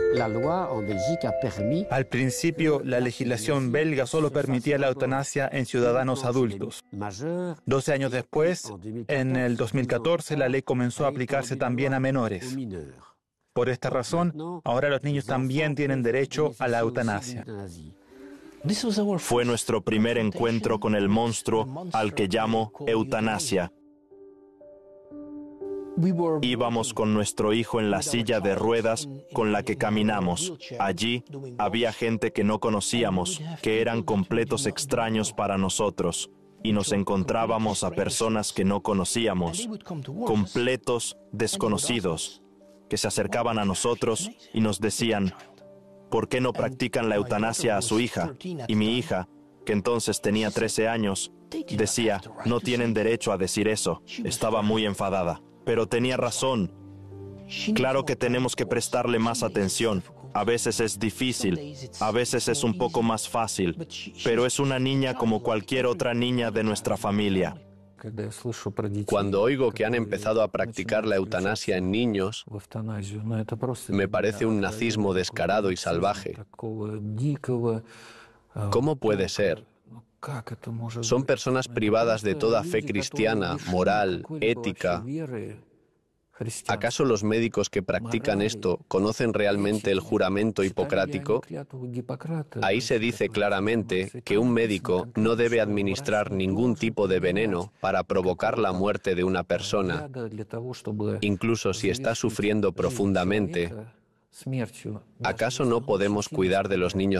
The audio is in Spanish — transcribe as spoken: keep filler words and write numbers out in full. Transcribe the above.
Al principio, la legislación belga solo permitía la eutanasia en ciudadanos adultos. doce años después, en el dos mil catorce, la ley comenzó a aplicarse también a menores. Por esta razón, ahora los niños también tienen derecho a la eutanasia. Fue nuestro primer encuentro con el monstruo al que llamo eutanasia. Íbamos con nuestro hijo en la silla de ruedas con la que caminamos. Allí había gente que no conocíamos, que eran completos extraños para nosotros. Y nos encontrábamos a personas que no conocíamos, completos desconocidos, que se acercaban a nosotros y nos decían: ¿por qué no practican la eutanasia a su hija? Y mi hija, que entonces tenía trece años, decía: no tienen derecho a decir eso. Estaba muy enfadada. Pero tenía razón. Claro que tenemos que prestarle más atención. A veces es difícil, a veces es un poco más fácil, pero es una niña como cualquier otra niña de nuestra familia. Cuando oigo que han empezado a practicar la eutanasia en niños, me parece un nazismo descarado y salvaje. ¿Cómo puede ser? Son personas privadas de toda fe cristiana, moral, ética. ¿Acaso los médicos que practican esto conocen realmente el juramento hipocrático? Ahí se dice claramente que un médico no debe administrar ningún tipo de veneno para provocar la muerte de una persona, incluso si está sufriendo profundamente. ¿Acaso no podemos cuidar de los niños